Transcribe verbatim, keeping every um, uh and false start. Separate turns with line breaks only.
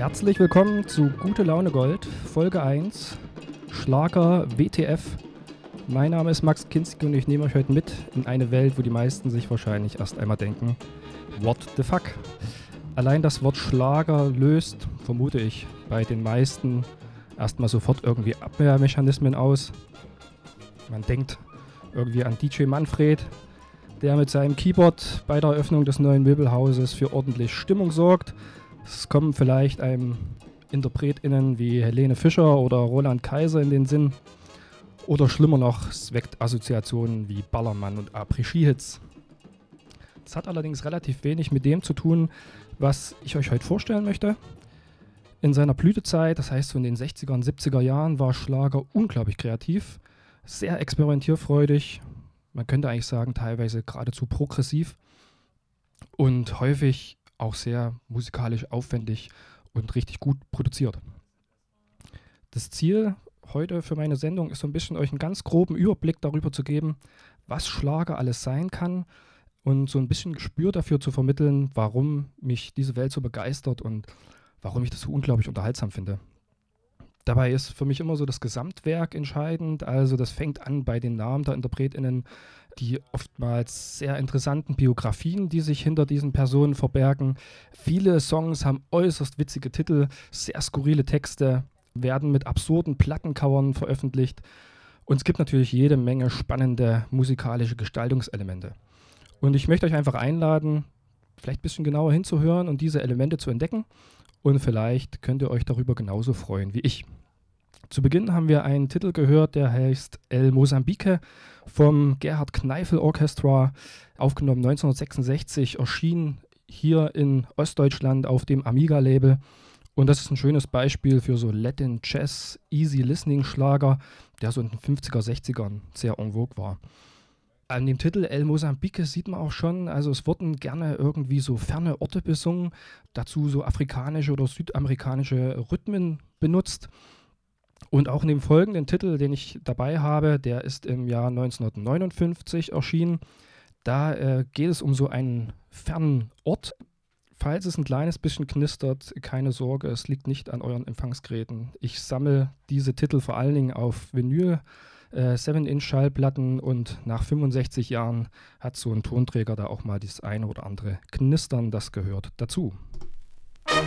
Herzlich willkommen zu Gute Laune Gold, Folge eins, Schlager W T F. Mein Name ist Max Kinski und ich nehme euch heute mit in eine Welt, wo die meisten sich wahrscheinlich erst einmal denken, what the fuck? Allein das Wort Schlager löst, vermute ich, bei den meisten erstmal sofort irgendwie Abwehrmechanismen aus. Man denkt irgendwie an D J Manfred, der mit seinem Keyboard bei der Eröffnung des neuen Möbelhauses für ordentlich Stimmung sorgt. Es kommen vielleicht einem InterpretInnen wie Helene Fischer oder Roland Kaiser in den Sinn. Oder schlimmer noch, es weckt Assoziationen wie Ballermann und Après-Ski-Hits. Das hat allerdings relativ wenig mit dem zu tun, was ich euch heute vorstellen möchte. In seiner Blütezeit, das heißt so in den sechziger und siebziger Jahren, war Schlager unglaublich kreativ, sehr experimentierfreudig, man könnte eigentlich sagen teilweise geradezu progressiv und häufig auch sehr musikalisch aufwendig und richtig gut produziert. Das Ziel heute für meine Sendung ist so ein bisschen euch einen ganz groben Überblick darüber zu geben, was Schlager alles sein kann und so ein bisschen Gespür dafür zu vermitteln, warum mich diese Welt so begeistert und warum ich das so unglaublich unterhaltsam finde. Dabei ist für mich immer so das Gesamtwerk entscheidend, also das fängt an bei den Namen der InterpretInnen, die oftmals sehr interessanten Biografien, die sich hinter diesen Personen verbergen. Viele Songs haben äußerst witzige Titel, sehr skurrile Texte, werden mit absurden Plattencovern veröffentlicht und es gibt natürlich jede Menge spannende musikalische Gestaltungselemente. Und ich möchte euch einfach einladen, vielleicht ein bisschen genauer hinzuhören und diese Elemente zu entdecken. Und vielleicht könnt ihr euch darüber genauso freuen wie ich. Zu Beginn haben wir einen Titel gehört, der heißt El Mozambique vom Gerhard Kneifel Orchestra, aufgenommen neunzehnhundertsechsundsechzig, erschien hier in Ostdeutschland auf dem Amiga-Label. Und das ist ein schönes Beispiel für so Latin Jazz, Easy Listening Schlager, der so in den fünfziger, sechzigern sehr en vogue war. An dem Titel El Mozambique sieht man auch schon, also es wurden gerne irgendwie so ferne Orte besungen, dazu so afrikanische oder südamerikanische Rhythmen benutzt. Und auch in dem folgenden Titel, den ich dabei habe, der ist im Jahr neunzehnhundertneunundfünfzig erschienen. Da äh, geht es um so einen fernen Ort. Falls es ein kleines bisschen knistert, keine Sorge, es liegt nicht an euren Empfangsgeräten. Ich sammle diese Titel vor allen Dingen auf Vinyl, sieben Inch Schallplatten und nach fünfundsechzig Jahren hat so ein Tonträger da auch mal das eine oder andere Knistern, das gehört dazu.